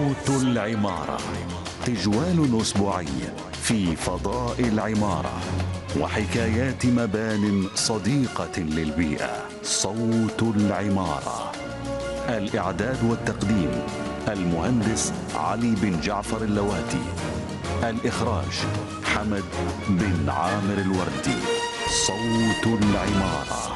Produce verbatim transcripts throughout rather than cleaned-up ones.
صوت العمارة، تجوال أسبوعي في فضاء العمارة وحكايات مبان صديقة للبيئة. صوت العمارة، الإعداد والتقديم المهندس علي بن جعفر اللواتي، الإخراج حمد بن عامر الوردي. صوت العمارة.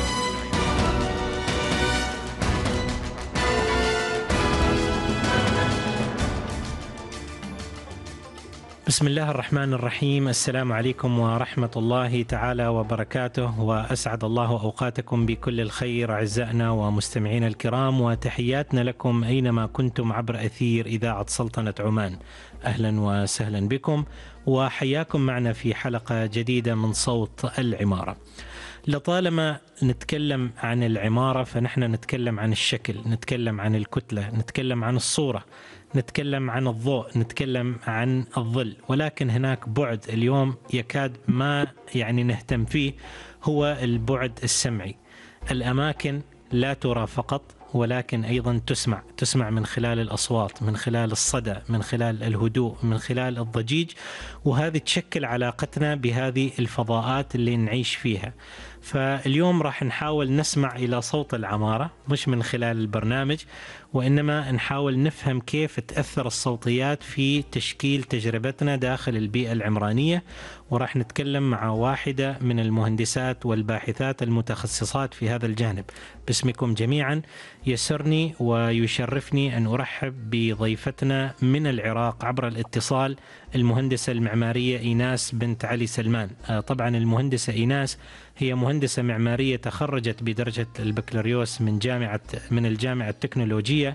بسم الله الرحمن الرحيم. السلام عليكم ورحمة الله تعالى وبركاته، وأسعد الله أوقاتكم بكل الخير أعزائنا ومستمعينا الكرام، وتحياتنا لكم أينما كنتم عبر أثير إذاعة سلطنة عمان. أهلا وسهلا بكم وحياكم معنا في حلقة جديدة من صوت العمارة. لطالما نتكلم عن العمارة فنحن نتكلم عن الشكل، نتكلم عن الكتلة، نتكلم عن الصورة، نتكلم عن الضوء، نتكلم عن الظل، ولكن هناك بعد اليوم يكاد ما يعني نهتم فيه، هو البعد السمعي. الأماكن لا ترى فقط ولكن أيضا تسمع، تسمع من خلال الأصوات، من خلال الصدى، من خلال الهدوء، من خلال الضجيج، وهذه تشكل علاقتنا بهذه الفضاءات اللي نعيش فيها. فاليوم راح نحاول نسمع إلى صوت العمارة، مش من خلال البرنامج، وإنما نحاول نفهم كيف تأثر الصوتيات في تشكيل تجربتنا داخل البيئة العمرانية. وراح نتكلم مع واحدة من المهندسات والباحثات المتخصصات في هذا الجانب. باسمكم جميعا يسرني ويشرفني أن أرحب بضيفتنا من العراق عبر الاتصال، المهندسة المعمارية إيناس بنت علي سلمان. طبعا المهندسة إيناس هي مهندسة معمارية تخرجت بدرجة البكالوريوس من جامعة من الجامعة التكنولوجية،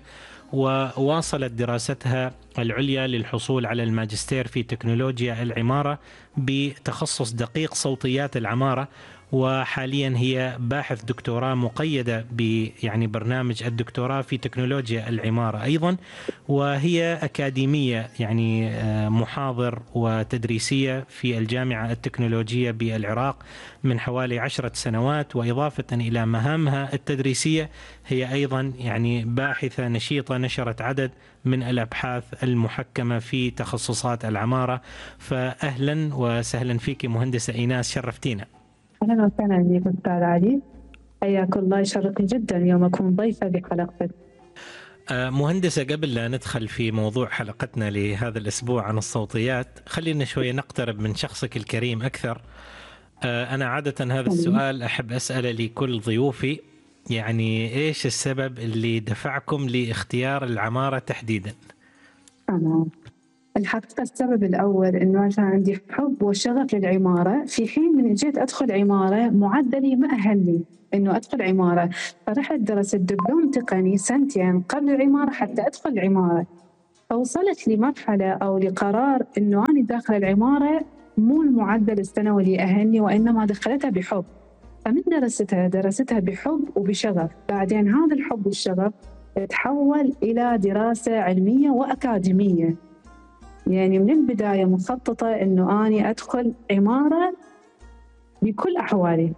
وواصلت دراستها العليا للحصول على الماجستير في تكنولوجيا العمارة بتخصص دقيق صوتيات العمارة، وحاليا هي باحث دكتوراه مقيدة ب يعني برنامج الدكتوراه في تكنولوجيا العمارة أيضا، وهي أكاديمية يعني محاضر وتدريسية في الجامعة التكنولوجية بالعراق من حوالي عشرة سنوات. وإضافة إلى مهامها التدريسية هي أيضا يعني باحثة نشيطة، نشرت عدد من الأبحاث المحكمة في تخصصات العمارة. فأهلا وسهلا فيك مهندسة إيناس، شرفتينا. أهلا وسهلا بك أستاذ علي، حياك الله، يشرفني جدا اليوم أكون ضيفة بحلقتك. مهندسة، قبل لا ندخل في موضوع حلقتنا لهذا الأسبوع عن الصوتيات، خلينا شوية نقترب من شخصك الكريم أكثر. أنا عادة هذا السؤال أحب أسأله لكل ضيوفي، يعني إيش السبب اللي دفعكم لاختيار العمارة تحديدا؟ تمام. الحقيقة السبب الأول إنه كان عندي حب وشغف للعمارة، في حين من جيت أدخل عمارة معدلي ما أهلني إنه أدخل عمارة، فرحت درست دبلوم تقني سنتين قبل العمارة حتى أدخل العمارة. فوصلت لمرحلة أو لقرار إنه أنا داخل العمارة مو المعدل السنوي اللي أهلني، وإنما دخلتها بحب. فمن درستها درستها بحب وبشغف، بعدين هذا الحب والشغف تحول إلى دراسة علمية وأكاديمية. يعني من البداية مخططة إنه أنا أدخل عمارة بكل أحوالي،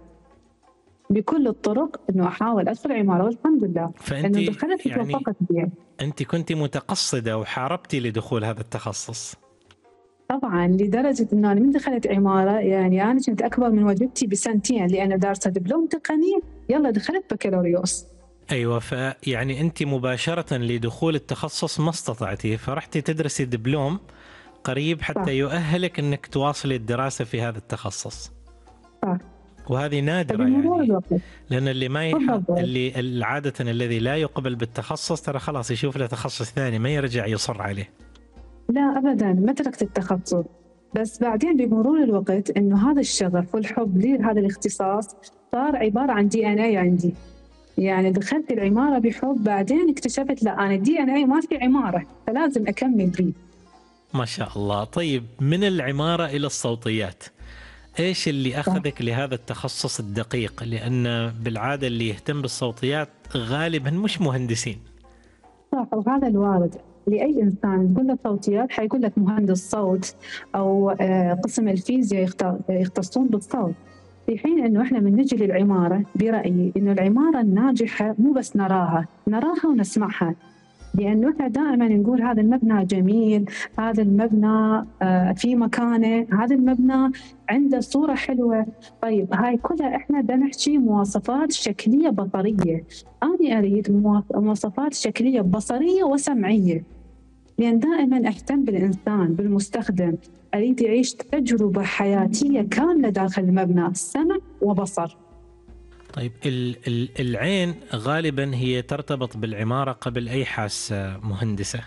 بكل الطرق، إنه أحاول أدخل عمارة، والحمد لله إنه دخلت يعني وتوفقت بها. أنت كنت متقصدة وحاربتي لدخول هذا التخصص؟ طبعا، لدرجة إنه أنا من دخلت عمارة يعني أنا كنت أكبر من والدتي بسنتين، لأن دارسة دبلوم تقني، يلا دخلت بكالوريوس. أيوة، فيعني أنت مباشرة لدخول التخصص ما استطعتي، فرحتي تدرسي دبلوم قريب حتى صح. يؤهلك أنك تواصلي الدراسة في هذا التخصص. صح. وهذه نادرة يعني، لأن اللي ما يح... اللي عادة الذي لا يقبل بالتخصص ترى خلاص يشوف له تخصص ثاني، ما يرجع يصر عليه. لا أبدا، ما تركت التخصص، بس بعدين بمرور الوقت إنه هذا الشغف والحب لهذا الاختصاص صار عبارة عن دي إن إيه عندي. يعني دخلت العمارة بحب، بعدين اكتشفت لا، أنا الدي إن إيه ما في عمارة، فلازم أكمل بيه. ما شاء الله. طيب، من العمارة إلى الصوتيات، إيش اللي أخذك لهذا التخصص الدقيق؟ لأن بالعادة اللي يهتم بالصوتيات غالبا مش مهندسين. صح، وهذا الوارد لأي إنسان. تقول له صوتيات حيقول لك مهندس صوت، أو قسم الفيزياء يختصون بالصوت، في حين إنه إحنا من نجي للعمارة برأيي إنه العمارة الناجحة مو بس نراها، نراها ونسمعها. لأنه إحنا دائما نقول هذا المبنى جميل، هذا المبنى في مكانه، هذا المبنى عنده صورة حلوة. طيب هاي كلها إحنا بدنا نحكي مواصفات شكلية بصرية. أنا أريد مواصفات شكلية بصرية وسمعية، لأن دائما أهتم بالإنسان بالمستخدم، أريد يعيش تجربة حياتية كاملة داخل المبنى، سمع وبصر. طيب العين غالبا هي ترتبط بالعمارة قبل أي حاسة مهندسة،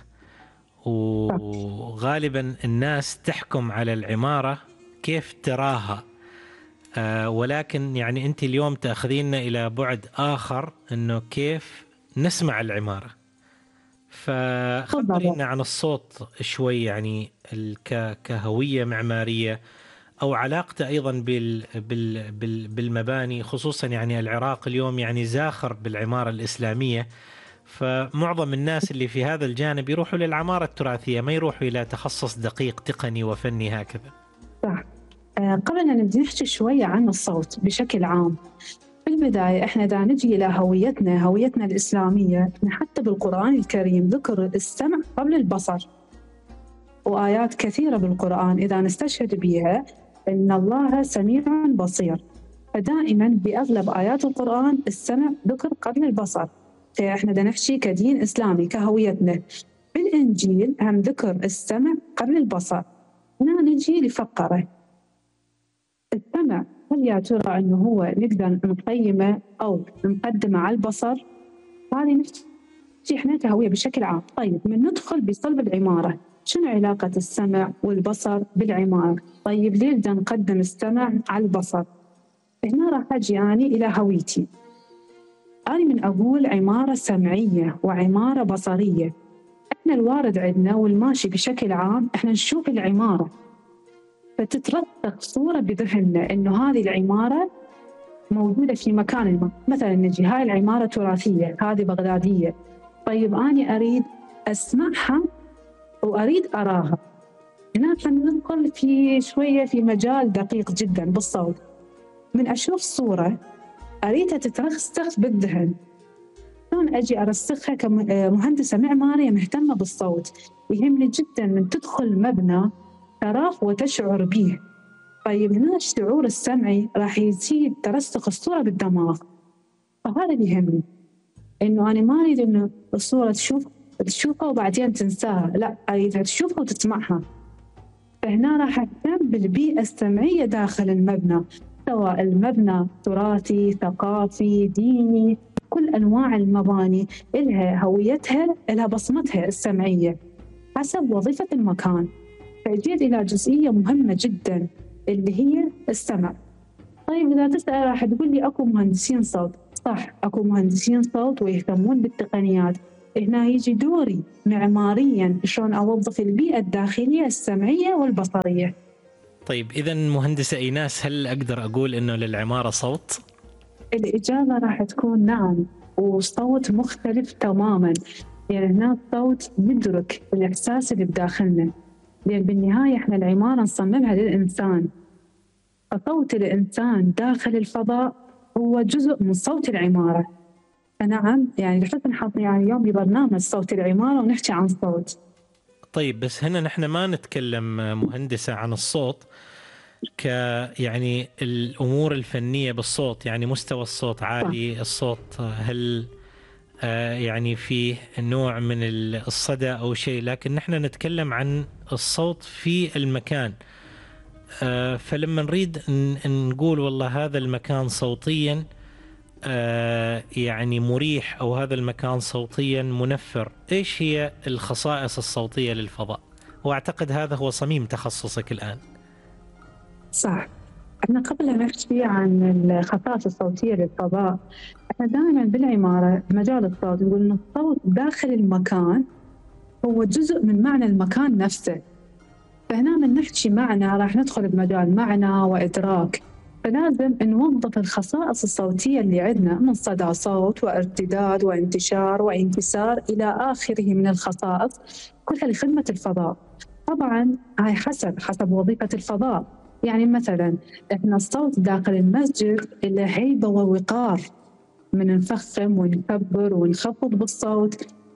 وغالبا الناس تحكم على العمارة كيف تراها، آه ولكن يعني أنت اليوم تأخذيننا إلى بعد آخر، أنه كيف نسمع العمارة. فخبرينا عن الصوت شوي، يعني كهوية معمارية أو علاقته أيضا بال بال بال بالمباني، خصوصا يعني العراق اليوم يعني زاخر بالعمارة الإسلامية، فمعظم الناس اللي في هذا الجانب يروحوا للعمارة التراثية، ما يروحوا إلى تخصص دقيق تقني وفني هكذا. صح. آه قبل أن نبدأ نحكي شوية عن الصوت بشكل عام، في البداية إحنا دا نجي إلى هويتنا هويتنا الإسلامية. حتى بالقرآن الكريم ذكر السمع قبل البصر، وآيات كثيرة بالقرآن إذا نستشهد بها إن الله سميع بصير، فدائما بأغلب آيات القرآن السمع ذكر قبل البصر. فإحنا دا نحكي كدين إسلامي كهويتنا. بالإنجيل هم ذكر السمع قبل البصر. هنا نجي لفقرة السمع، هل يا ترى أنه هو نقدر نقيمه أو نقدمه على البصر؟ هذه نحكي إحنا كهوية بشكل عام. طيب من ندخل بصلب العمارة، شنو علاقة السمع والبصر بالعمارة؟ طيب ليه بدنا نقدم السمع على البصر؟ هنا راح أجي أنا إلى هويتي. أنا من أقول عمارة سمعية وعمارة بصرية. إحنا الوارد عندنا والماشي بشكل عام، إحنا نشوف العمارة فتترسخ صورة بذهننا إنه هذه العمارة موجودة في مكان ما. مثلا نجي هاي العمارة تراثية، هذه بغدادية. طيب أنا أريد أسمعها وأريد أراها. هنا ندخل في شوية في مجال دقيق جدا بالصوت. من أشوف صورة أريدها تترسخ بالذهن، شلون أجي أرسخها كمهندسة معمارية مهتمة بالصوت؟ يهمني جدا من تدخل مبنى تراه وتشعر به. طيب هنا الشعور السمعي راح يزيد ترسخ الصورة بالدماغ. فهذا اللي يهمني، إنه أنا ما أريد إنه الصورة تشوف تشوفها وبعدين تنساها، لا أريدها تشوفها وتسمعها. فهنا راح أهتم بالبيئة السمعية داخل المبنى، سواء المبنى تراثي ثقافي ديني، كل أنواع المباني إلها هويتها، إلها بصمتها السمعية حسب وظيفة المكان. فجيت إلى جزئية مهمة جدا اللي هي السمع. طيب إذا تسأل راح تقول لي أكو مهندسين صوت. صح، أكو مهندسين صوت ويهتمون بالتقنيات. هنا يجي دوري معماريا شلون أوظف البيئة الداخلية السمعية والبصرية. طيب إذا مهندسة إيناس، هل أقدر أقول إنه للعمارة صوت؟ الإجابة راح تكون نعم، وصوت مختلف تماما. يعني هنا الصوت يدرك الإحساس اللي بداخلنا، لأن بالنهاية إحنا العمارة نصممها للإنسان، فصوت الإنسان داخل الفضاء هو جزء من صوت العمارة. فنعم يعني لحسن حظي يعني اليوم ببرنامج صوت العمارة ونحكي عن صوت. طيب بس هنا نحن ما نتكلم مهندسة عن الصوت ك يعني الأمور الفنية بالصوت، يعني مستوى الصوت عالي، الصوت هل يعني فيه نوع من الصدى أو شيء، لكن نحن نتكلم عن الصوت في المكان. فلما نريد نقول والله هذا المكان صوتيا يعني مريح أو هذا المكان صوتيا منفر، إيش هي الخصائص الصوتية للفضاء؟ وأعتقد هذا هو صميم تخصصك الآن. صح. احنا قبل أن نحكي عن الخصائص الصوتية للفضاء، احنا دائما بالعمارة بمجال الصوت نقول إن الصوت داخل المكان هو جزء من معنى المكان نفسه. فهنا من نحكي معنى راح ندخل بمجال معنى وإدراك، فلازم نوظف الخصائص الصوتية اللي عندنا من صدى صوت وارتداد وانتشار وانكسار إلى آخره من الخصائص كلها لخدمة الفضاء. طبعا هاي حسب حسب وظيفة الفضاء. يعني مثلا احنا الصوت داخل المسجد له هيبة ووقار، من نفخم ونكبر ونخفض بالصوت.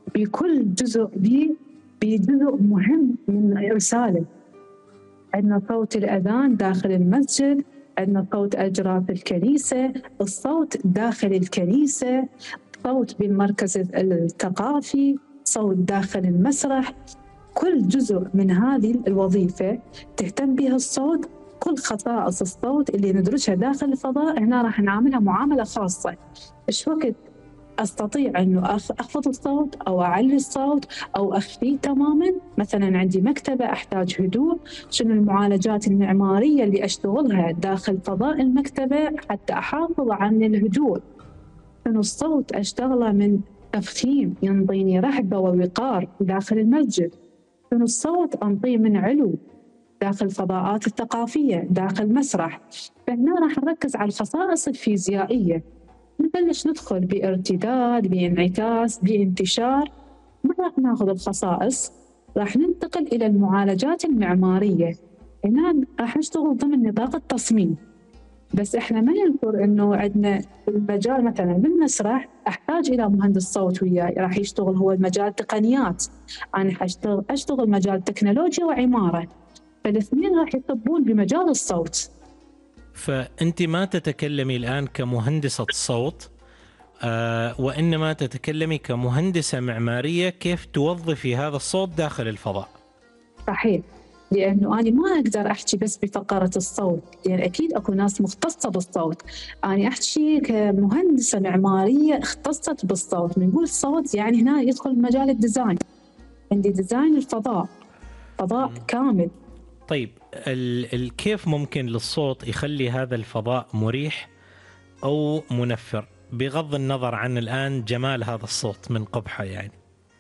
بكل جزء بي بجزء مهم من الرسالة. عندنا صوت الأذان داخل المسجد، عندنا صوت أجراس الكنيسة، الصوت داخل الكنيسة، صوت بالمركز الثقافي، صوت داخل المسرح. كل جزء من هذه الوظيفة تهتم بها الصوت، كل خصائص الصوت اللي ندرسها داخل الفضاء هنا راح نعاملها معاملة خاصة. إيش وقت أستطيع أنه أخفض الصوت أو أعلي الصوت أو أخفيه تماماً؟ مثلاً عندي مكتبة أحتاج هدوء، شنو المعالجات المعمارية اللي أشتغلها داخل فضاء المكتبة حتى أحافظ عن الهدوء؟ شنو الصوت أشتغله من تفخيم ينطيني رهبة ووقار داخل المسجد؟ شنو الصوت أنطيه من علو داخل الفضاءات الثقافية داخل مسرح؟ فهنا راح نركز على الخصائص الفيزيائية، نبلش ندخل بارتداد، بانعكاس، بانتشار. ما راح ناخذ الخصائص، راح ننتقل إلى المعالجات المعمارية. هنا راح نشتغل ضمن نطاق التصميم. بس إحنا ما ننكر إنه عندنا المجال مثلاً بالمسرح أحتاج إلى مهندس صوت وياي راح يشتغل هو المجال تقنيات، أنا حاشتغل أشتغل مجال تكنولوجيا وعمارة، فالاثنين راح يصبون بمجال الصوت. فأنت ما تتكلمي الآن كمهندسة صوت، آه وإنما تتكلمي كمهندسة معمارية كيف توظفي هذا الصوت داخل الفضاء. صحيح، لأنه أنا ما أقدر أحكي بس بفقرة الصوت، لأن أكيد أكو ناس مختصة بالصوت. أنا أحكي كمهندسة معمارية اختصت بالصوت. من نقول الصوت يعني هنا يدخل مجال الديزاين، عندي ديزاين الفضاء، فضاء م. كامل. طيب ال- ال- كيف ممكن للصوت يخلي هذا الفضاء مريح أو منفر بغض النظر عن الآن جمال هذا الصوت من قبحة؟ يعني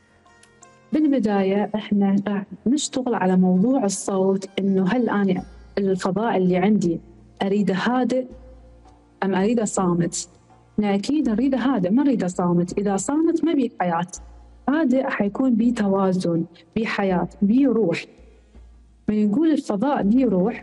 بالبداية إحنا راح نشتغل على موضوع الصوت، إنه هل أنا الفضاء اللي عندي أريده هادئ أم أريده صامت؟ أنا أكيد نريده هادئ، ما نريده صامت. إذا صامت ما بيه حياة. هادئ حيكون بيه توازن، بيه حياة، بيه روح. من نقول الفضاء بيه روح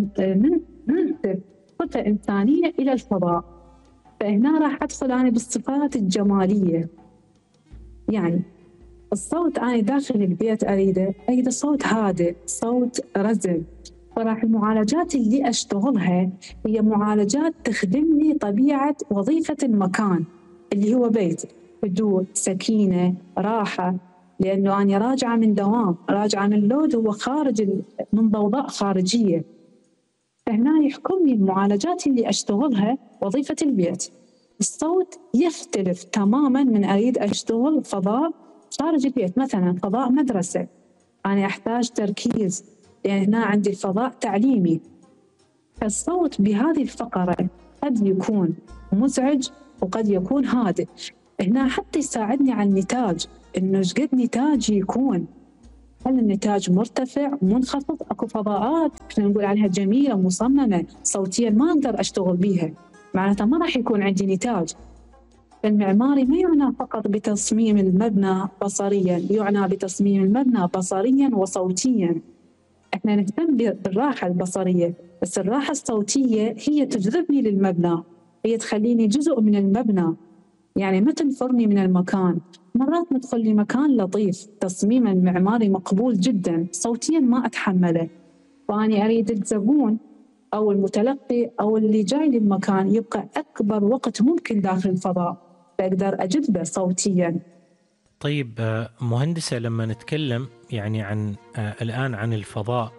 ننسب صفة إنسانية إلى الفضاء. فهنا راح أدخل أنا بالصفات الجمالية. يعني الصوت أنا داخل البيت أريده أريد صوت هادئ، صوت رزل. فراح المعالجات اللي أشتغلها هي معالجات تخدمني طبيعة وظيفة المكان اللي هو بيت، هدوء، سكينة، راحة. لأنه أنا راجعة من دوام، راجعة من لود هو خارج من ضوضاء خارجية. فهنا يحكمني المعالجات اللي أشتغلها وظيفة البيت. الصوت يختلف تماماً من أريد أشتغل فضاء خارج البيت، مثلاً فضاء مدرسة، أنا أحتاج تركيز لأن هنا عندي الفضاء تعليمي. فالصوت بهذه الفقرة قد يكون مزعج وقد يكون هادئ. هنا حتى يساعدني على النتاج، إنه شقد نتاج يكون، هل النتاج مرتفع منخفض؟ أكو فضاءات إحنا نقول عليها جميلة مصممة صوتيا ما أقدر أشتغل بيها، معناتها ما راح يكون عندي نتاج. المعماري ما يعنى فقط بتصميم المبنى بصريا، يعنى بتصميم المبنى بصريا وصوتيا. احنا نهتم بالراحة البصرية، بس الراحة الصوتية هي تجذبني للمبنى، هي تخليني جزء من المبنى، يعني ما تنفرني من المكان. مرات ندخل لمكان لطيف تصميم المعماري مقبول جدا، صوتيا ما أتحمله، وأنا أريد الزبون أو المتلقي أو اللي جاي للمكان يبقى أكبر وقت ممكن داخل الفضاء، فأقدر أجذبه صوتيا. طيب مهندسة، لما نتكلم يعني عن الآن عن الفضاء،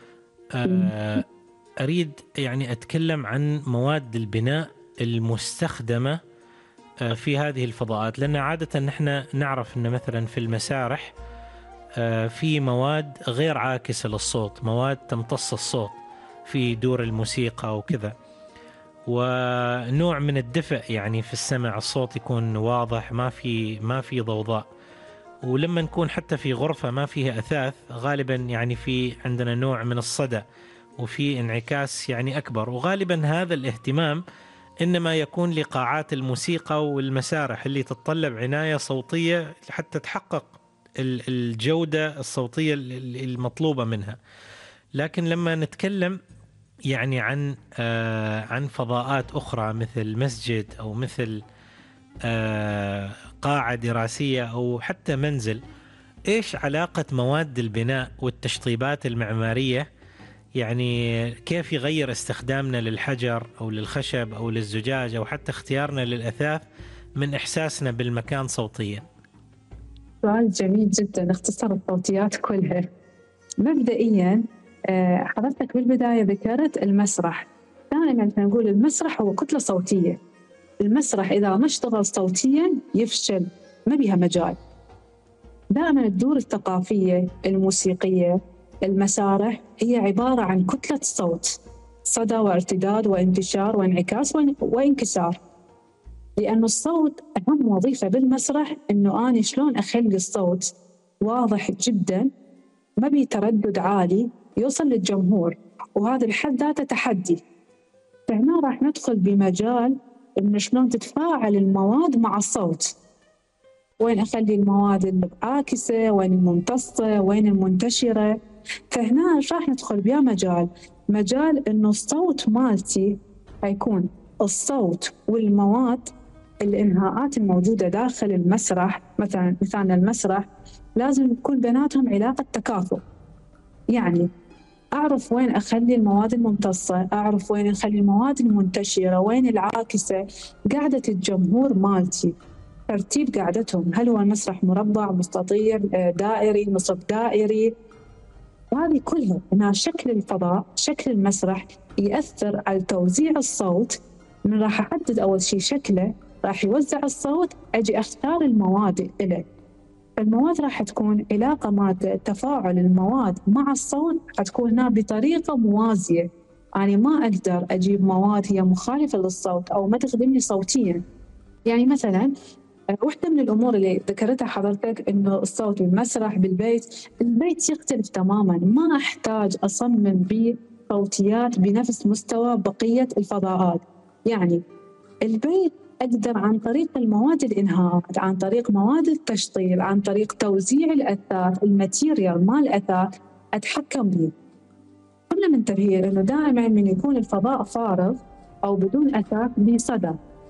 أريد يعني أتكلم عن مواد البناء المستخدمة في هذه الفضاءات، لأن عادة نحن نعرف أن مثلا في المسارح في مواد غير عاكسة للصوت، مواد تمتص الصوت في دور الموسيقى وكذا، ونوع من الدفء يعني في السمع، الصوت يكون واضح، ما في ما في ضوضاء. ولما نكون حتى في غرفة ما فيها أثاث غالبا يعني في عندنا نوع من الصدى وفي انعكاس يعني أكبر، وغالبا هذا الاهتمام إنما يكون لقاعات الموسيقى والمسارح اللي تتطلب عناية صوتية حتى تحقق الجودة الصوتية المطلوبة منها. لكن لما نتكلم يعني عن آه عن فضاءات أخرى مثل مسجد أو مثل آه قاعة دراسية أو حتى منزل، إيش علاقة مواد البناء والتشطيبات المعمارية؟ يعني كيف يغير استخدامنا للحجر أو للخشب أو للزجاج أو حتى اختيارنا للأثاث من إحساسنا بالمكان صوتيا؟ سؤال جميل جدا، اختصر الصوتيات كلها. مبدئيا حضرتك بالبداية ذكرت المسرح. دائما نقول المسرح هو كتلة صوتية. المسرح إذا ما اشتغل صوتيا يفشل، ما بيها مجال. دائما الدور الثقافية الموسيقية المسارح هي عبارة عن كتلة صوت، صدى وارتداد وانتشار وانعكاس وانكسار. لأن الصوت أهم وظيفة بالمسرح إنه أنا شلون أخلي الصوت واضح جدا، ما بي تردد عالي يوصل للجمهور، وهذا بحد ذاته تحدي. فهنا راح ندخل بمجال إنه شلون تتفاعل المواد مع الصوت، وين أخلي المواد العاكسة، وين الممتصة، وين المنتشرة. فهنا راح ندخل بيا مجال مجال إنه الصوت مالتي هيكون الصوت والمواد، الإنهاءات الموجودة داخل المسرح. مثلا مثلا المسرح لازم يكون بيناتهم علاقة تكافؤ، يعني أعرف وين أخلي المواد الممتصة، أعرف وين أخلي المواد المنتشرة، وين العاكسة. قاعدة الجمهور مالتي، ترتيب قاعدتهم، هل هو المسرح مربع، مستطيل، دائري، نصف دائري، وهذه كلها أنها شكل الفضاء، شكل المسرح يأثر على توزيع الصوت. من راح أحدد أول شيء شكله، راح يوزع الصوت، أجي أختار المواد له. المواد راح تكون علاقة مادة، تفاعل المواد مع الصوت حتكون هنا بطريقة موازية. يعني ما أقدر أجيب مواد هي مخالفة للصوت أو ما تخدمني صوتيا. يعني مثلا واحدة من الأمور اللي ذكرتها حضرتك إنه الصوت بالمسرح بالبيت، البيت يختلف تماما، ما أحتاج أصمم بصوتيات بنفس مستوى بقية الفضاءات. يعني البيت أقدر عن طريق المواد الإنهاءات، عن طريق مواد التشطيب، عن طريق توزيع الأثاث، الماتيريال مال الأثاث أتحكم به. كنا منتبهين إنه دائما من يكون الفضاء فارغ أو بدون أثاث بصدى،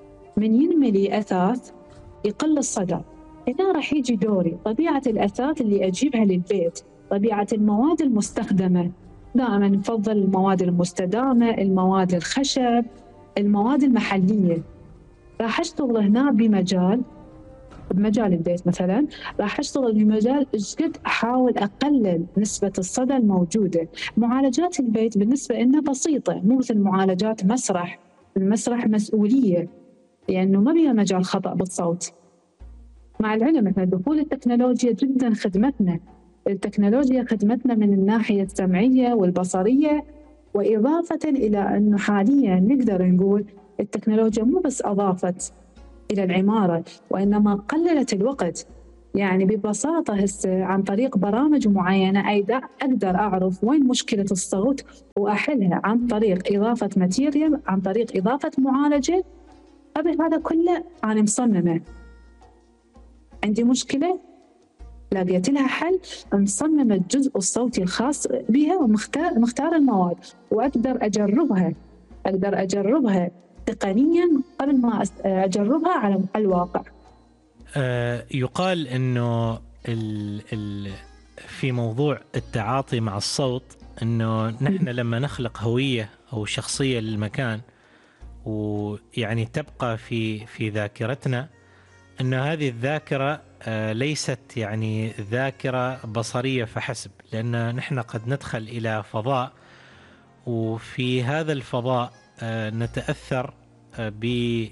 من ينملي أثاث يقل الصدى. هنا راح يجي دوري طبيعة الأثاث اللي أجيبها للبيت، طبيعة المواد المستخدمة. دائما نفضل المواد المستدامة، المواد الخشب، المواد المحلية. راح أشتغل هنا بمجال بمجال البيت مثلا، راح أشتغل بمجال إيش قد أحاول أقلل نسبة الصدى الموجودة. معالجات البيت بالنسبة لنا بسيطة، مو مثل معالجات مسرح. المسرح مسؤولية لأنه ما بيها مجال خطأ بالصوت. مع العلم أن دخول التكنولوجيا جدا خدمتنا، التكنولوجيا خدمتنا من الناحية السمعية والبصرية، وإضافة إلى أنه حاليا نقدر نقول التكنولوجيا مو بس أضافت إلى العمارة، وإنما قللت الوقت. يعني ببساطة هسه عن طريق برامج معينة أيضا أقدر أعرف وين مشكلة الصوت وأحلها عن طريق إضافة ماتيريال، عن طريق إضافة معالجة. قبل هذا كله أنا مصممة، عندي مشكلة لقيت لها حل، مصمم الجزء الصوتي الخاص بها ومختار مختار المواد، وأقدر أجربها أقدر أجربها تقنيا قبل ما أجربها على الواقع. آه يقال إنه ال ال في موضوع التعاطي مع الصوت، إنه نحن لما نخلق هوية أو شخصية للمكان ويعني تبقى في في ذاكرتنا، أن هذه الذاكرة ليست يعني ذاكرة بصرية فحسب، لأن نحن قد ندخل إلى فضاء، وفي هذا الفضاء نتأثر ب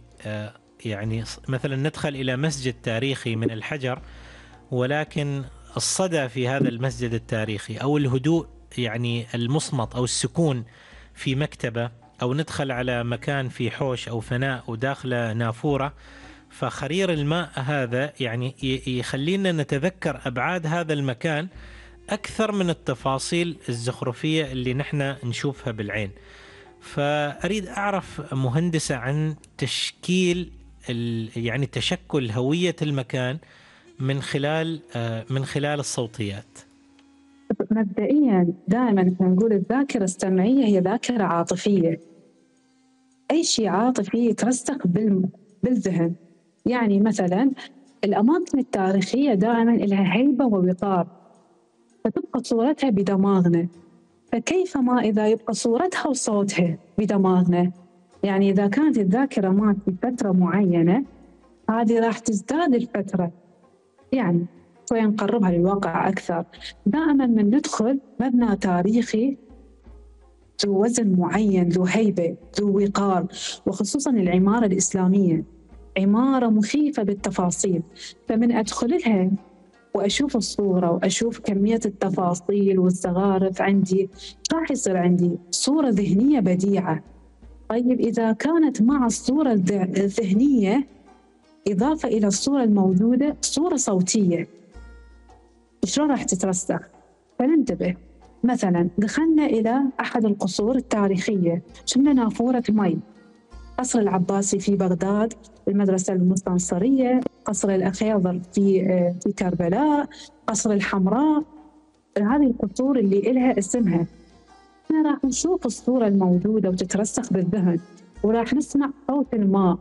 يعني مثلا ندخل إلى مسجد تاريخي من الحجر، ولكن الصدى في هذا المسجد التاريخي أو الهدوء يعني المصمت أو السكون في مكتبة، أو ندخل على مكان في حوش أو فناء وداخل نافورة، فخرير الماء هذا يعني يخلينا نتذكر أبعاد هذا المكان أكثر من التفاصيل الزخرفية اللي نحن نشوفها بالعين. فأريد أعرف مهندسة عن تشكيل يعني تشكل هوية المكان من خلال من خلال الصوتيات. مبدئيا دائما نقول الذاكرة السمعية هي ذاكرة عاطفية. أي شيء عاطفي يترسخ بالذهن. يعني مثلا الأماكن التاريخية دائما لها هيبة ووقار، فتبقى صورتها بدماغنا. فكيف ما إذا يبقى صورتها وصوتها بدماغنا؟ يعني إذا كانت الذاكرة مات في فترة معينة، هذه راح تزداد الفترة، يعني شوي نقربها للواقع أكثر. دائما من ندخل مبنى تاريخي ذو وزن معين، ذو هيبة، ذو وقار، وخصوصا العمارة الإسلامية عمارة مخيفة بالتفاصيل. فمن أدخلها وأشوف الصورة وأشوف كمية التفاصيل والزخارف عندي، راح يصير عندي صورة ذهنية بديعة. طيب إذا كانت مع الصورة الذهنية إضافة إلى الصورة الموجودة صورة صوتية، شلون راح تترسخ؟ فننتبه. مثلا دخلنا إلى أحد القصور التاريخية، شفنا نافورة مي، قصر العباسي في بغداد، المدرسة المستنصرية، قصر الأخيضر في في كربلاء، قصر الحمراء. هذه القصور اللي إلها اسمها. احنا راح نشوف الصورة الموجودة وتترسخ بالذهن، وراح نسمع صوت الماء.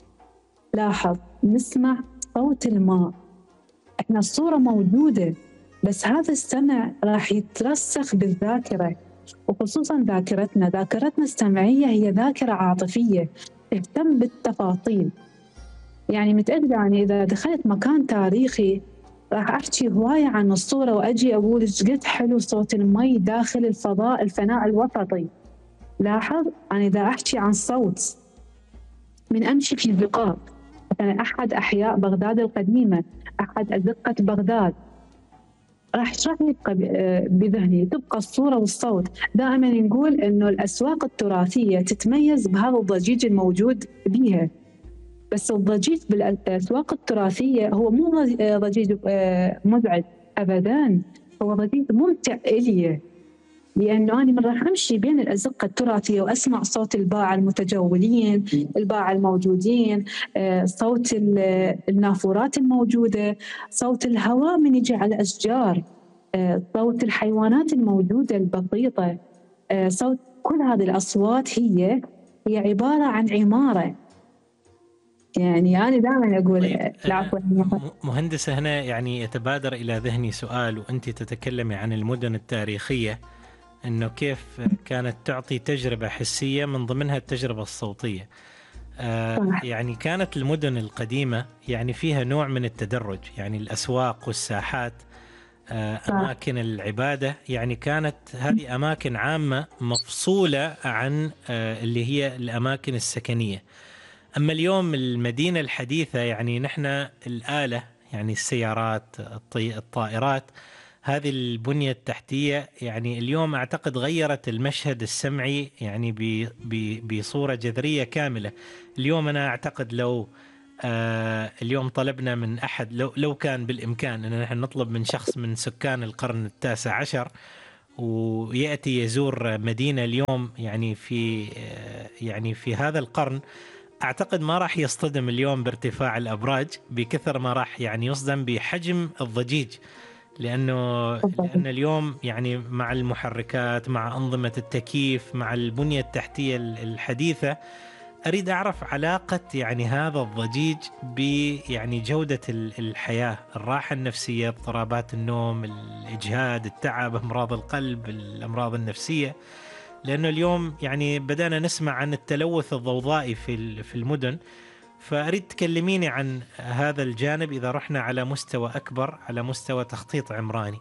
لاحظ، نسمع صوت الماء. احنا الصورة موجودة، بس هذا السمع راح يترسخ بالذاكرة، وخصوصا ذاكرتنا ذاكرتنا السمعية هي ذاكرة عاطفية تهتم بالتفاصيل. يعني متأكدة يعني إذا دخلت مكان تاريخي راح أحكي هواية عن الصورة، وأجي أقول إيش قد حلو صوت المي داخل الفضاء الفناء الوسطي. لاحظ، أنا إذا أحكي عن صوت من أمشي في زقاق، مثلا أحد أحياء بغداد القديمة، أحد أزقة بغداد، راح راح يبقى بذهني، تبقى الصورة والصوت. دائما نقول إنه الأسواق التراثية تتميز بهذا الضجيج الموجود بها، بس الضجيج بالأسواق التراثية هو مو ضجيج مزعج أبداً، هو ضجيج ممتع إلي، لأنه أنا من راح أمشي بين الأزقة التراثية وأسمع صوت الباعة المتجولين، الباعة الموجودين، صوت النافورات الموجودة، صوت الهواء من يجي على الأشجار، صوت الحيوانات الموجودة البسيطة، صوت كل هذه الأصوات هي هي عبارة عن عمارة. يعني أنا دائما أقول طيب العفو. مهندسة، هنا يعني يتبادر إلى ذهني سؤال، وأنت تتكلمي عن المدن التاريخية، أنه كيف كانت تعطي تجربة حسية من ضمنها التجربة الصوتية. آه يعني كانت المدن القديمة يعني فيها نوع من التدرج، يعني الأسواق والساحات، آه أماكن العبادة، يعني كانت هذه أماكن عامة مفصولة عن آه اللي هي الأماكن السكنية. أما اليوم المدينة الحديثة، يعني نحن الآلة، يعني السيارات، الطائرات، هذه البنية التحتية، يعني اليوم أعتقد غيرت المشهد السمعي يعني بصورة جذرية كاملة. اليوم أنا أعتقد لو آه اليوم طلبنا من أحد، لو, لو كان بالإمكان أن نحن نطلب من شخص من سكان القرن التاسع عشر ويأتي يزور مدينة اليوم يعني في آه يعني في هذا القرن، أعتقد ما راح يصطدم اليوم بارتفاع الأبراج بكثر ما راح يعني يصدم بحجم الضجيج، لأنه لأن اليوم يعني مع المحركات، مع أنظمة التكييف، مع البنية التحتية الحديثة، أريد أعرف علاقة يعني هذا الضجيج ب يعني جودة الحياة، الراحة النفسية، اضطرابات النوم، الإجهاد، التعب، أمراض القلب، الأمراض النفسية. لأنه اليوم يعني بدأنا نسمع عن التلوث الضوضائي في في المدن، فأريد تكلميني عن هذا الجانب إذا رحنا على مستوى أكبر، على مستوى تخطيط عمراني.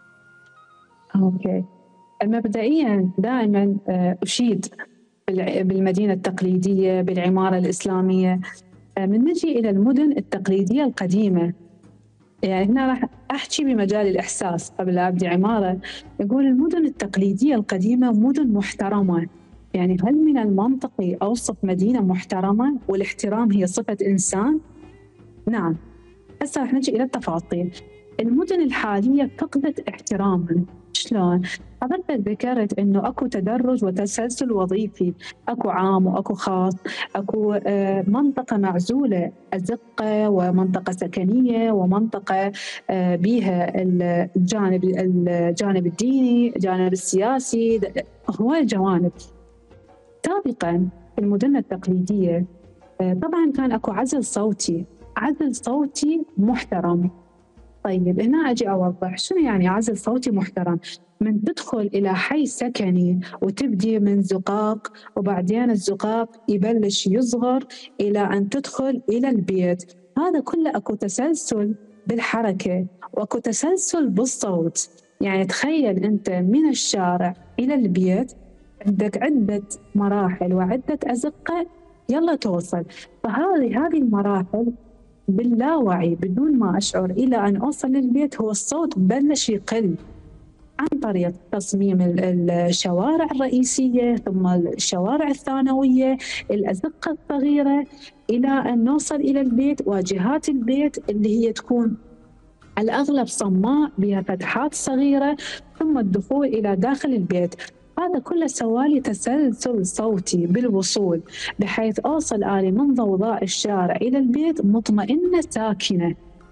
أوكي. مبدئيا دائما أشيد بالمدينة التقليدية، بالعمارة الإسلامية. من نجي إلى المدن التقليدية القديمة، يعني هنا راح أحكي بمجال الإحساس قبل لا أبدي عمارة. يقول المدن التقليدية القديمة مدن محترمة. يعني هل من المنطقي أوصف مدينة محترمة والاحترام هي صفة إنسان؟ نعم. هسه راح نجي إلى التفاصيل. المدن الحالية فقدت احتراما. شلون؟ حضرتك ذكرت إنه أكو تدرج وتسلسل وظيفي، أكو عام وأكو خاص، أكو آه منطقة معزولة، أزقة، ومنطقة سكنية، ومنطقة آه بيها الجانب الجانب الديني، الجانب السياسي، هواي جوانب. سابقا في المدن التقليدية آه طبعا كان أكو عزل صوتي عزل صوتي محترم. طيب هنا أجي أوضح شنو يعني عزل صوتي محترم. من تدخل إلى حي سكني وتبدي من زقاق، وبعدين الزقاق يبلش يصغر إلى أن تدخل إلى البيت، هذا كله أكو تسلسل بالحركة وأكو تسلسل بالصوت. يعني تخيل أنت من الشارع إلى البيت عندك عدة مراحل وعدة أزقة يلا توصل. فهذه هذه المراحل باللاوعي بدون ما أشعر إلى أن أوصل للبيت هو الصوت بلش يقل عن طريق تصميم الشوارع الرئيسية ثم الشوارع الثانوية الأزقة الصغيرة إلى أن نوصل إلى البيت، واجهات البيت اللي هي تكون على الأغلب صماء بها فتحات صغيرة، ثم الدخول إلى داخل البيت. هذا كله سوالي تسلسل صوتي بالوصول بحيث أوصل آلي من ضوضاء الشارع إلى البيت مطمئنة ساكنة.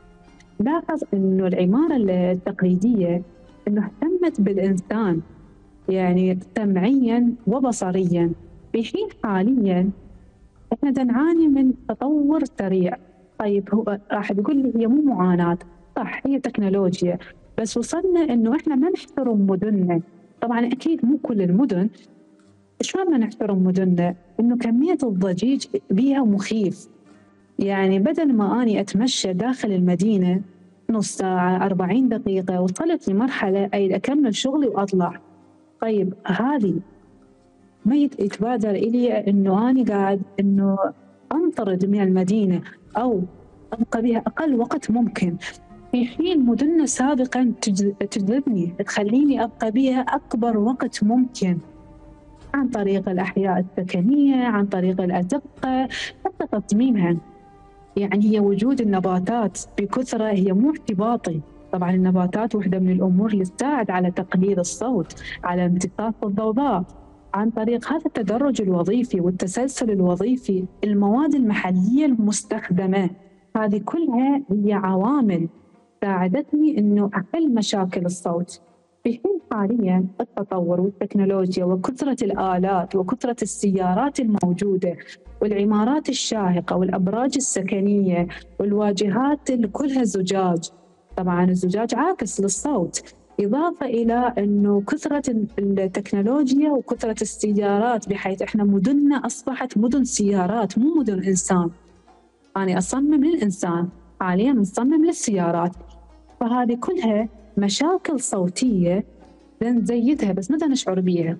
لاحظ أنه العمارة التقليدية أنه اهتمت بالإنسان يعني سمعيا وبصريا، في حين حاليا احنا نعاني من تطور سريع. طيب هو راح تقول لي هي مو معاناة، صح هي تكنولوجيا، بس وصلنا انه احنا ما نحترم مدننا. طبعا اكيد مو كل المدن، شلون ما نحترم مدننا؟ انه كمية الضجيج بيها مخيف. يعني بدل ما اني اتمشى داخل المدينة نص ساعة أربعين دقيقة وصلت لمرحلة أي أكمل شغلي وأطلع. طيب هذه ما يتبادر إلي أنه أنا قاعد أنه أنطرد من المدينة أو أبقى بها أقل وقت ممكن، في حين مدننا سابقا تجذبني تخليني أبقى بها أكبر وقت ممكن عن طريق الأحياء السكنية، عن طريق الأزقة، حتى تصميمها. يعني هي وجود النباتات بكثرة هي مو اعتباطي. طبعا النباتات واحدة من الأمور اللي تساعد على تقليل الصوت، على امتصاص الضوضاء عن طريق هذا التدرج الوظيفي والتسلسل الوظيفي. المواد المحلية المستخدمة هذه كلها هي عوامل ساعدتني أنه أقل مشاكل الصوت. في حين حاليا التطور والتكنولوجيا وكثرة الآلات وكثرة السيارات الموجودة والعمارات الشاهقة والأبراج السكنية والواجهات كلها زجاج، طبعا الزجاج عاكس للصوت، إضافة إلى أنه كثرة التكنولوجيا وكثرة السيارات بحيث إحنا مدننا أصبحت مدن سيارات مو مدن إنسان. أنا أصمم للإنسان، حاليا نصمم للسيارات. فهذه كلها مشاكل صوتية نزيدها بس متى نشعر بيها.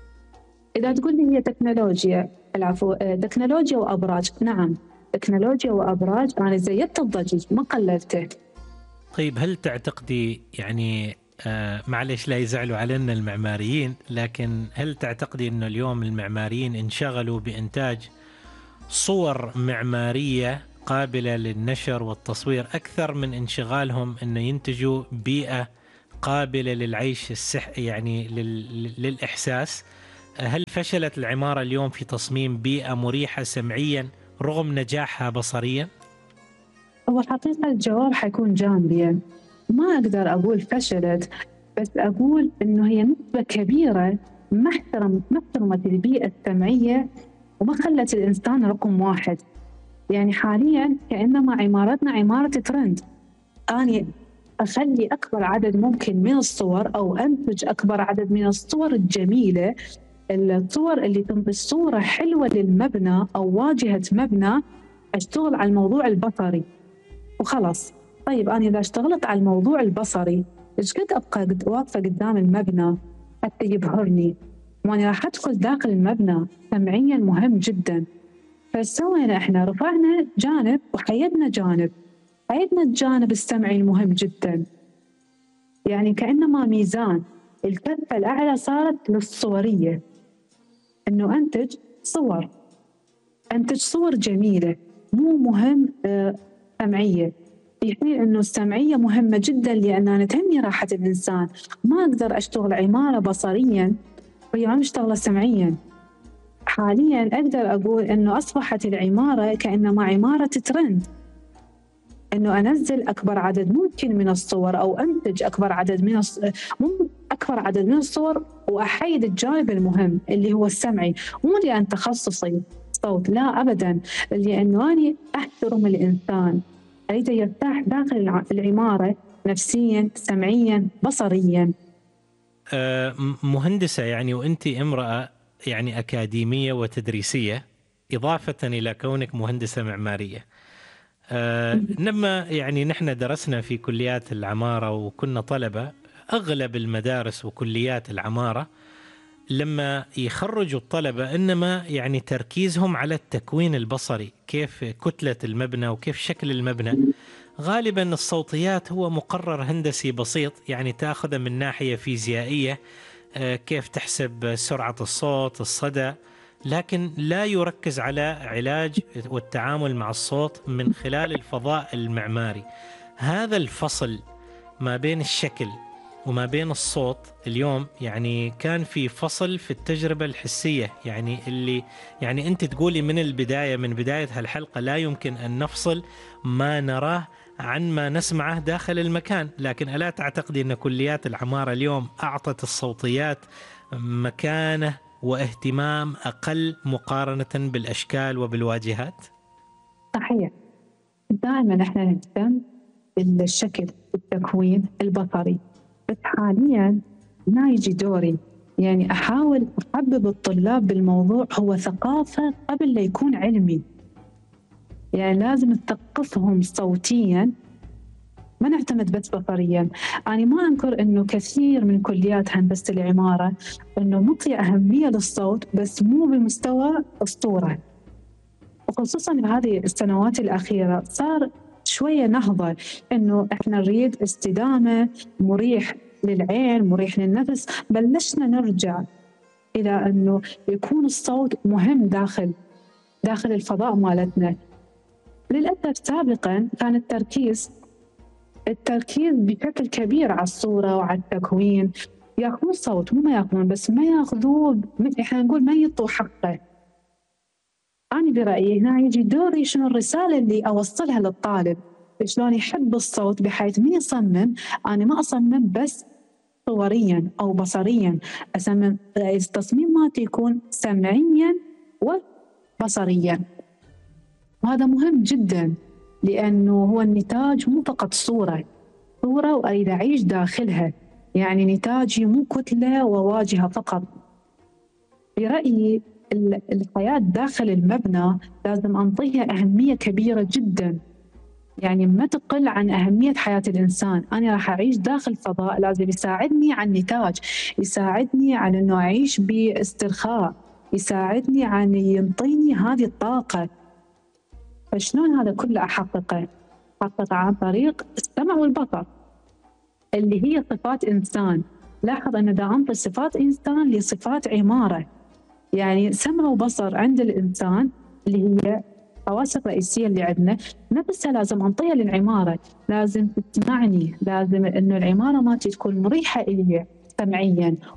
إذا تقول لي هي تكنولوجيا، العفو تكنولوجيا وأبراج، نعم تكنولوجيا وأبراج، أنا زيدت الضجيج ما قللته. طيب هل تعتقدي يعني آه معلش لا يزعلوا علينا المعماريين، لكن هل تعتقدي أنه اليوم المعماريين انشغلوا بإنتاج صور معمارية قابلة للنشر والتصوير أكثر من انشغالهم أنه ينتجوا بيئة قابلة للعيش السح يعني لل... للإحساس؟ هل فشلت العمارة اليوم في تصميم بيئة مريحة سمعيا رغم نجاحها بصريا؟ هو حقيقة الجواب حيكون جانبيا، ما أقدر أقول فشلت، بس أقول إنه هي نسبة كبيرة ما احترمت ما احترمت البيئة السمعية وما خلت الإنسان رقم واحد. يعني حاليا كأنما عمارتنا عمارة ترند، أنا أخلي أكبر عدد ممكن من الصور أو أنتج أكبر عدد من الصور الجميلة، الصور اللي تنطي صورة حلوة للمبنى أو واجهة مبنى، أشتغل على الموضوع البصري وخلاص. طيب أنا إذا اشتغلت على الموضوع البصري إيش قد أبقى واقفة قدام المبنى حتى يبهرني، وأنا راح أدخل داخل المبنى سمعيا مهم جدا. فسوينا إحنا رفعنا جانب وحيدنا جانب، حيدنا الجانب السمعي المهم جدا. يعني كأنما ميزان، الكفة الأعلى صارت للصورية، إنه أنتج صور، أنتج صور جميلة، مو مهم آه سمعية. في حين إنه السمعية مهمة جدا لأنها تهمني راحة الإنسان. ما أقدر أشتغل عمارة بصريا وهي ما مشتغلة سمعيا. حاليا أقدر أقول إنه أصبحت العمارة كأنما عمارة ترند، إنه أنزل أكبر عدد ممكن من الصور أو أنتج أكبر عدد من الص... أكبر عدد من الصور وأحيد الجانب المهم اللي هو السمعي، مو لأن تخصصي صوت، لا أبدا، لأنه أنا أحترم الإنسان أريده يرتاح داخل الع- العمارة نفسيا، سمعيا، بصريا. آه، م- مهندسة يعني، وأنت امرأة يعني أكاديمية وتدريسية، إضافة إلى كونك مهندسة معمارية. آه، لما يعني نحن درسنا في كليات العمارة وكنا طلبة، أغلب المدارس وكليات العمارة لما يخرجوا الطلبة إنما يعني تركيزهم على التكوين البصري، كيف كتلة المبنى وكيف شكل المبنى. غالبا الصوتيات هو مقرر هندسي بسيط، يعني تأخذ من ناحية فيزيائية، آه، كيف تحسب سرعة الصوت، الصدى، لكن لا يركز على علاج والتعامل مع الصوت من خلال الفضاء المعماري. هذا الفصل ما بين الشكل وما بين الصوت اليوم يعني كان في فصل في التجربة الحسية، يعني اللي يعني أنت تقولي من البداية، من بداية هالحلقة لا يمكن أن نفصل ما نراه عن ما نسمعه داخل المكان. لكن ألا تعتقدي أن كليات العمارة اليوم أعطت الصوتيات مكانة واهتمام أقل مقارنة بالأشكال وبالواجهات؟ صحيح، دائما احنا نهتم بالشكل، التكوين البصري، بس حاليا ما يجي دوري يعني أحاول أحبب الطلاب بالموضوع. هو ثقافة قبل لا يكون علمي، يعني لازم نثقفهم صوتيا، ما نعتمد بس بصريا. أنا ما أنكر أنه كثير من كليات هندسة العمارة أنه نعطي أهمية للصوت بس مو بمستوى الصورة، وخصوصا بهذه السنوات الأخيرة صار شوية نهضة أنه إحنا نريد استدامة، مريح للعين، مريح للنفس. بلشنا نرجع إلى أنه يكون الصوت مهم داخل داخل الفضاء مالتنا. للأسف سابقا كان التركيز التركيز بشكل كبير على الصورة وعلى التكوين، ياخذون صوت مو ما ياخذون، بس ما ياخذوه، احنا نقول ما يعطوا حقه. أنا برأيي هنا يجي دوري شنو الرسالة اللي أوصلها للطالب، شلون يحب الصوت، بحيث من يصمم أنا ما أصمم بس صوريا أو بصريا، أصمم التصميم مالتي يكون سمعيا وبصريا. وهذا مهم جدا، لأنه هو النتاج مو فقط صورة صورة وأريد أعيش داخلها، يعني نتاجي مو كتلة وواجهة فقط. برأيي الحياة داخل المبنى لازم أنطيها أهمية كبيرة جدا، يعني ما تقل عن أهمية حياة الإنسان. أنا راح أعيش داخل فضاء لازم يساعدني على النتاج، يساعدني على أنه أعيش باسترخاء، يساعدني على ينطيني هذه الطاقة. فشلون هذا كله أحققه؟ أحققه عن طريق السمع والبصر اللي هي صفات إنسان. لاحظ أن دا أنطي صفات إنسان لصفات عمارة، يعني سمع وبصر عند الإنسان اللي هي الحواس الرئيسية اللي عندنا، نفسها لازم أنطيها للعمارة. لازم تسمعني، لازم أنه العمارة مالتي تكون مريحة إلي سمعيا